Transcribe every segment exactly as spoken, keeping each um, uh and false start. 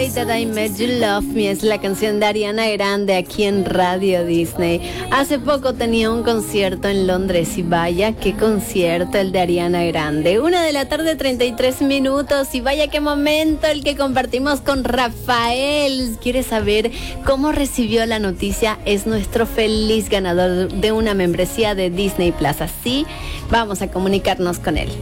That I Met You Love Me es la canción de Ariana Grande aquí en Radio Disney. Hace poco tenía un concierto en Londres y vaya qué concierto el de Ariana Grande. Una de la tarde, treinta y tres minutos, y vaya qué momento el que compartimos con Rafael. ¿Quiere saber cómo recibió la noticia? Es nuestro feliz ganador de una membresía de Disney Plus. Así vamos a comunicarnos con él.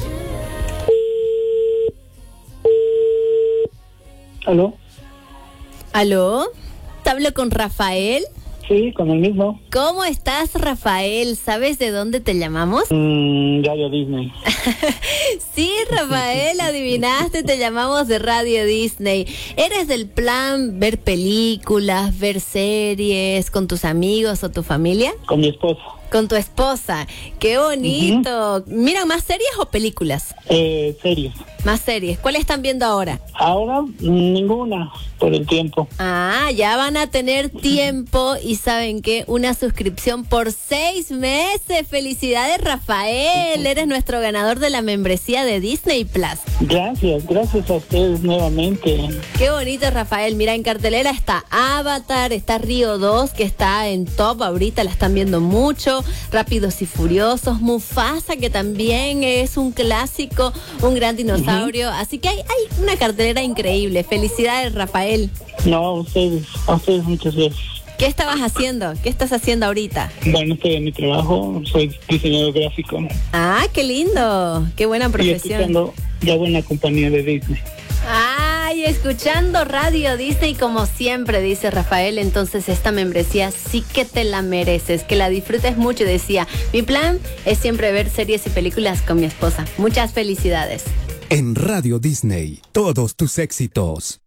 ¿Aló? ¿Aló? ¿Te hablo con Rafael? Sí, con el mismo. ¿Cómo estás, Rafael? ¿Sabes de dónde te llamamos? Mm, Radio Disney. Sí, Rafael, adivinaste, te llamamos de Radio Disney. ¿Eres del plan ver películas, ver series con tus amigos o tu familia? Con mi esposa. Con tu esposa. ¡Qué bonito! Uh-huh. ¿Miran más series o películas? Eh, series. Más series. ¿Cuál están viendo ahora? Ahora, ninguna, por el tiempo. Ah, ya van a tener tiempo y ¿saben qué? Una suscripción por seis meses. ¡Felicidades, Rafael! Eres nuestro ganador de la membresía de Disney Plus. Gracias, gracias a ustedes nuevamente. Qué bonito, Rafael. Mira, en cartelera está Avatar, está Río dos, que está en top ahorita, la están viendo mucho. Rápidos y Furiosos, Mufasa, que también es un clásico, un gran dinosaurio. Uh-huh. Así que hay, hay una cartelera increíble. Felicidades, Rafael. No, a ustedes, a ustedes muchas gracias. ¿Qué estabas haciendo? ¿Qué estás haciendo ahorita? Bueno, estoy en mi trabajo, soy diseñador gráfico. Ah, qué lindo, qué buena profesión. Y escuchando la buena compañía de Disney. Ay, escuchando Radio Disney como siempre, dice Rafael. Entonces esta membresía sí que te la mereces, que la disfrutes mucho. Decía, mi plan es siempre ver series y películas con mi esposa. Muchas felicidades. En Radio Disney, todos tus éxitos.